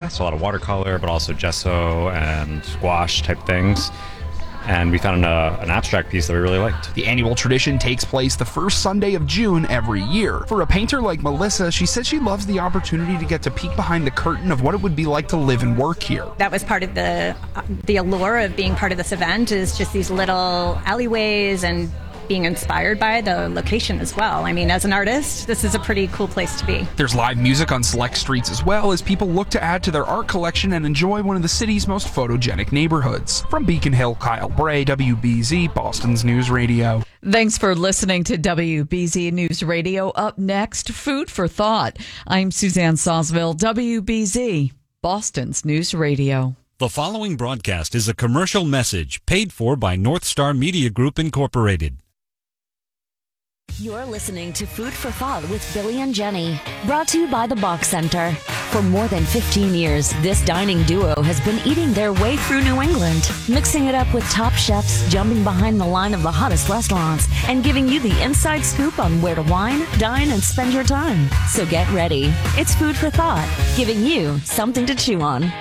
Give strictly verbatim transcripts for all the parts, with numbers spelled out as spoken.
so a lot of watercolor, but also gesso and gouache type things. And we found a, an abstract piece that we really liked. The annual tradition takes place the first Sunday of June every year. For a painter like Melissa, she said she loves the opportunity to get to peek behind the curtain of what it would be like to live and work here. That was part of the the allure of being part of this event, is just these little alleyways and being inspired by the location as well. I mean, as an artist, this is a pretty cool place to be. There's live music on select streets as well, as people look to add to their art collection and enjoy one of the city's most photogenic neighborhoods. From Beacon Hill, Kyle Bray, W B Z, Boston's News Radio. Thanks for listening to W B Z News Radio. Up next, Food for Thought. I'm Suzanne Sosville, W B Z, Boston's News Radio. The following broadcast is a commercial message paid for by North Star Media Group, Incorporated. You're listening to Food for Thought with Billy and Jenny, brought to you by the Bach Center. For more than fifteen years, this dining duo has been eating their way through New England, mixing it up with top chefs, jumping behind the line of the hottest restaurants, and giving you the inside scoop on where to wine, dine, and spend your time. So get ready. It's Food for Thought, giving you something to chew on.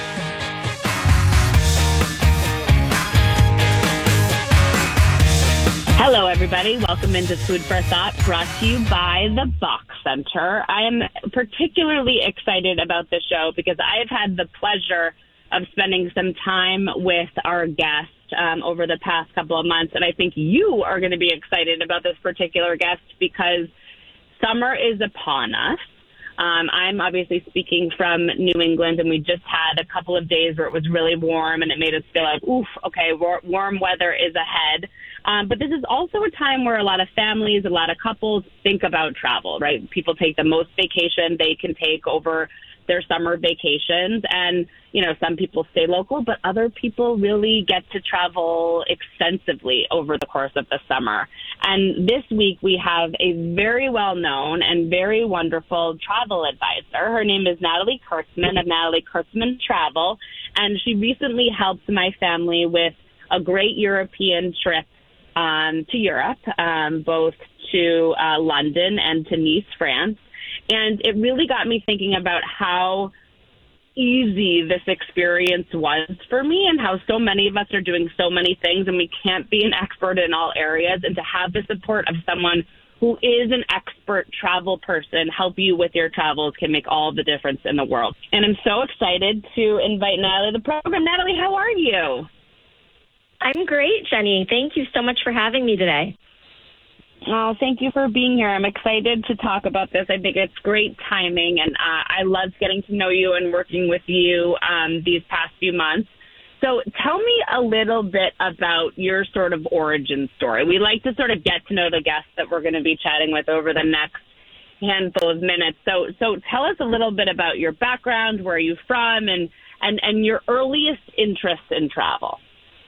Hello, everybody. Welcome into Food for Thought, brought to you by the Bach Center. I am particularly excited about this show because I have had the pleasure of spending some time with our guest um, over the past couple of months, and I think you are going to be excited about this particular guest because summer is upon us. Um, I'm obviously speaking from New England, and we just had a couple of days where it was really warm, and it made us feel like, oof, okay, war- warm weather is ahead. Um, but this is also a time where a lot of families, a lot of couples think about travel, right? People take the most vacation they can take over their summer vacations. And, you know, some people stay local, but other people really get to travel extensively over the course of the summer. And this week we have a very well-known and very wonderful travel advisor. Her name is Natalie Kurtzman of Natalie Kurtzman Travel. And she recently helped my family with a great European trip Um, to Europe, um, both to uh, London and to Nice, France. And it really got me thinking about how easy this experience was for me and how so many of us are doing so many things and we can't be an expert in all areas. And to have the support of someone who is an expert travel person help you with your travels can make all the difference in the world. And I'm so excited to invite Natalie to the program. Natalie, how are you? I'm great, Jenny. Thank you so much for having me today. Oh, thank you for being here. I'm excited to talk about this. I think it's great timing, and uh, I loved getting to know you and working with you um, these past few months. So tell me a little bit about your sort of origin story. We like to sort of get to know the guests that we're going to be chatting with over the next handful of minutes. So so tell us a little bit about your background, where are you from, and, and, and your earliest interest in travel.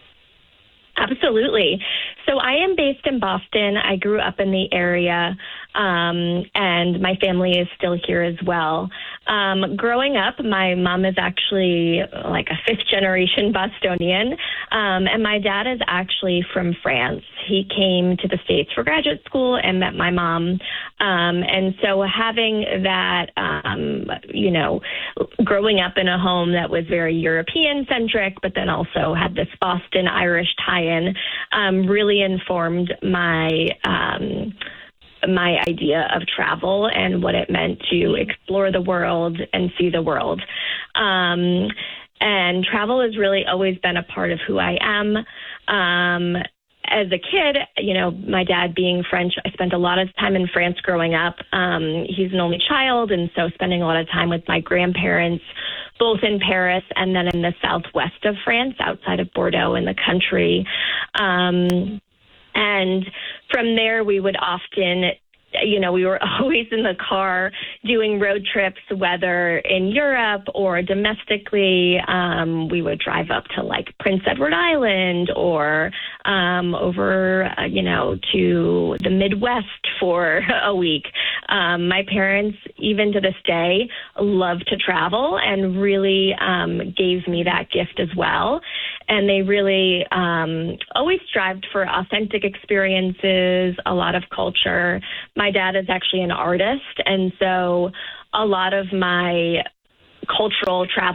Absolutely. So I am based in Boston. I grew up in the area, um, and my family is still here as well. Um, growing up, my mom is actually like a fifth-generation Bostonian, um, and my dad is actually from France. He came to the States for graduate school and met my mom. Um, and so having that, um, you know, growing up in a home that was very European-centric, but then also had this Boston Irish tie-in, um, really informed my um, my idea of travel and what it meant to explore the world and see the world. Um, and travel has really always been a part of who I am. Um, As a kid, you know, my dad being French, I spent a lot of time in France growing up. Um, he's an only child, and so spending a lot of time with my grandparents, both in Paris and then in the southwest of France, outside of Bordeaux in the country. Um, and from there, we would often, you know, we were always in the car doing road trips, whether in Europe or domestically. Um, we would drive up to like Prince Edward Island or um, over, uh, you know, to the Midwest for a week. Um, my parents, even to this day, love to travel and really um, gave me that gift as well. And they really um, always strived for authentic experiences, a lot of culture. My dad is actually an artist, and so a lot of my cultural travel